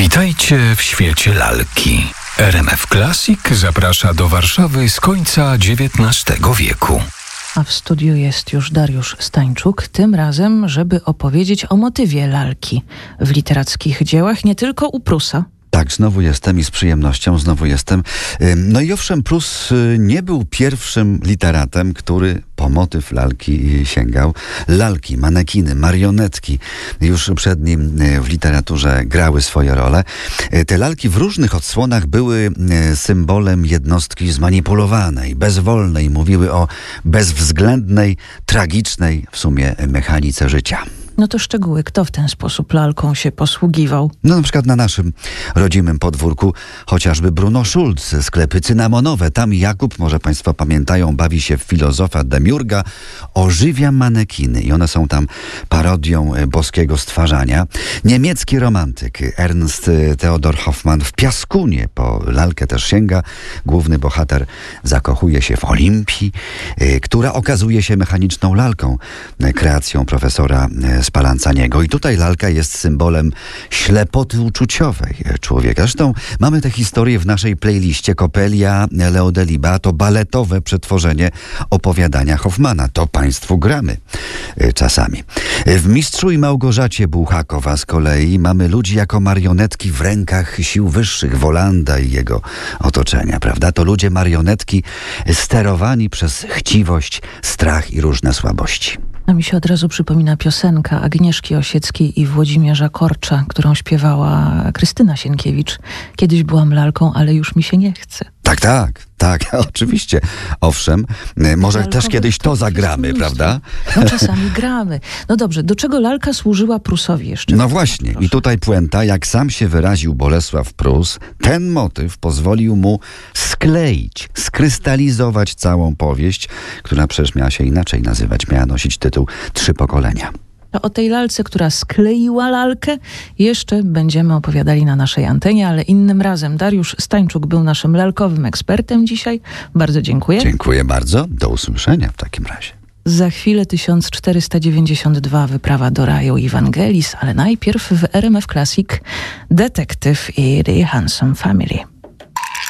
Witajcie w świecie lalki. RMF Classic zaprasza do Warszawy z końca XIX wieku. A w studiu jest już Dariusz Stańczuk, tym razem, żeby opowiedzieć o motywie lalki w literackich dziełach, nie tylko u Prusa. Tak, znowu jestem i z przyjemnością znowu jestem. No i owszem, Prus nie był pierwszym literatem, który po motyw lalki sięgał. Lalki, manekiny, marionetki już przed nim w literaturze grały swoje role. Te lalki w różnych odsłonach były symbolem jednostki zmanipulowanej, bezwolnej. Mówiły o bezwzględnej, tragicznej w sumie mechanice życia. No to szczegóły, kto w ten sposób lalką się posługiwał? No na przykład na naszym rodzimym podwórku chociażby Bruno Schulz, sklepy cynamonowe. Tam Jakub, może Państwo pamiętają, bawi się w filozofa Demiurga, ożywia manekiny i one są tam parodią boskiego stwarzania. Niemiecki romantyk Ernst Theodor Hoffmann w Piaskunie po lalkę też sięga. Główny bohater zakochuje się w Olimpii, która okazuje się mechaniczną lalką, kreacją profesora Spallanzaniego. I tutaj lalka jest symbolem ślepoty uczuciowej człowieka. Zresztą mamy tę historię w naszej playliście Coppelia Leo Delibes. To baletowe przetworzenie opowiadania Hoffmana. To Państwu gramy czasami. W Mistrzu i Małgorzacie Bułhakowa z kolei mamy ludzi jako marionetki w rękach sił wyższych, Wolanda i jego otoczenia, prawda? To ludzie marionetki sterowani przez chciwość, strach i różne słabości. A mi się od razu przypomina piosenka Agnieszki Osieckiej i Włodzimierza Korcza, którą śpiewała Krystyna Sienkiewicz. Kiedyś byłam lalką, ale już mi się nie chce. Tak, oczywiście. Owszem, może lalkowy też kiedyś to zagramy, prawda? No czasami gramy. No dobrze, do czego lalka służyła Prusowi jeszcze? No właśnie, proszę. I tutaj puenta, jak sam się wyraził Bolesław Prus, ten motyw pozwolił mu skleić, skrystalizować całą powieść, która przecież miała się inaczej nazywać, miała nosić tytuł Trzy pokolenia. O tej lalce, która skleiła lalkę, jeszcze będziemy opowiadali na naszej antenie, ale innym razem. Dariusz Stańczuk był naszym lalkowym ekspertem dzisiaj. Bardzo dziękuję. Dziękuję bardzo. Do usłyszenia w takim razie. Za chwilę 1492 wyprawa do raju Ewangelis, ale najpierw w RMF Classic Detektyw i The Handsome Family.